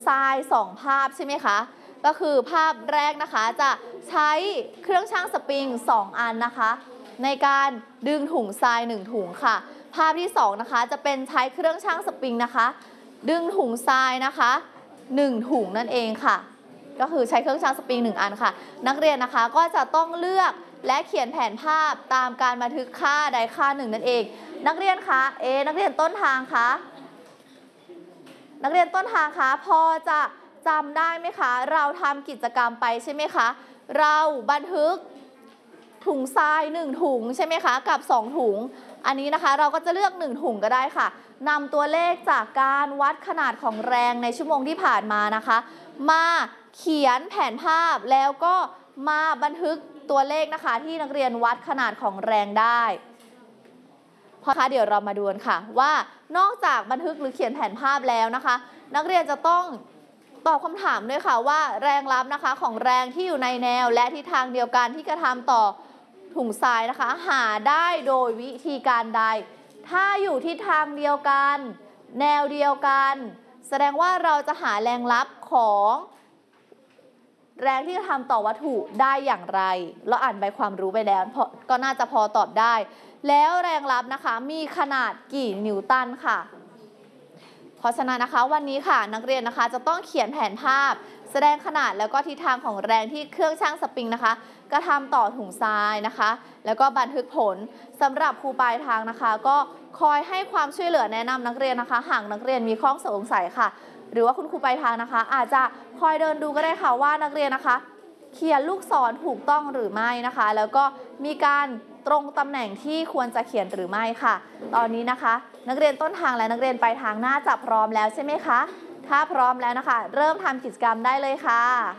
ทราย2ภาพใช่ไหมคะก็คือภาพแรกนะคะจะใช้เครื่องชั่งสปริง2อันนะคะในการดึงถุงทราย1ถุงค่ะภาพที่2นะคะจะเป็นใช้เครื่องชั่งสปริงนะคะดึงถุงทรายนะคะ1ถุงนั่นเองค่ะก็คือใช้เครื่องชั่งสปริง1อันค่ะนักเรียนนะคะก็จะต้องเลือกและเขียนแผนภาพตามการบันทึกค่าใดค่าหนึ่งนั่นเองนักเรียนคะนักเรียนต้นทางคะนักเรียนต้นทางคะพอจะจำได้ไหมคะเราทำกิจกรรมไปใช่ไหมคะเราบันทึกถุงทราย1ถุงใช่ไหมคะกับ2ถุงอันนี้นะคะเราก็จะเลือก1ถุงก็ได้ค่ะนำตัวเลขจากการวัดขนาดของแรงในชั่วโมงที่ผ่านมานะคะมาเขียนแผนภาพแล้วก็มาบันทึกตัวเลขนะคะที่นักเรียนวัดขนาดของแรงได้พอคะเดี๋ยวเรามาดูกันค่ะว่านอกจากบันทึกหรือเขียนแผนภาพแล้วนะคะนักเรียนจะต้องตอบคำถามด้วยค่ะว่าแรงรับนะคะของแรงที่อยู่ในแนวและทิศทางเดียวกันที่กระทำต่อถุงทรายนะคะหาได้โดยวิธีการใดถ้าอยู่ทิศทางเดียวกันแนวเดียวกันแสดงว่าเราจะหาแรงรับของแรงที่กระทำต่อวัตถุได้อย่างไรเราอ่านใบความรู้ไปแล้วก็น่าจะพอตอบได้แล้วแรงรับนะคะมีขนาดกี่นิวตันค่ะเพราะฉะนั้นนะคะวันนี้ค่ะนักเรียนนะคะจะต้องเขียนแผนภาพแสดงขนาดแล้วก็ทิศทางของแรงที่เครื่องชั่งสปริงนะคะกระทำต่อถุงทรายนะคะแล้วก็บันทึกผลสำหรับครูปลายทางนะคะก็คอยให้ความช่วยเหลือแนะนำนักเรียนนะคะหากนักเรียนมีข้อสงสัยค่ะหรือว่าคุณครูปลายทางนะคะอาจจะคอยเดินดูก็ได้ค่ะว่านักเรียนนะคะเขียนลูกศรถูกต้องหรือไม่นะคะแล้วก็มีการตรงตำแหน่งที่ควรจะเขียนหรือไม่ค่ะตอนนี้นะคะนักเรียนต้นทางและนักเรียนปลายทางน่าจะพร้อมแล้วใช่ไหมคะถ้าพร้อมแล้วนะคะเริ่มทำกิจกรรมได้เลยค่ะ